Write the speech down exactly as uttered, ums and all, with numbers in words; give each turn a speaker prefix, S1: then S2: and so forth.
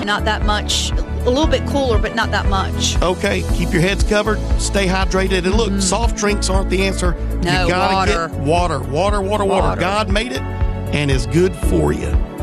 S1: not that much. A little bit cooler, but not that much.
S2: Okay, keep your heads covered, stay hydrated, and look, mm. soft drinks aren't the answer.
S1: No,
S2: you gotta
S1: water.
S2: get water, water, water, water.
S1: Water.
S2: God made it and is good for you.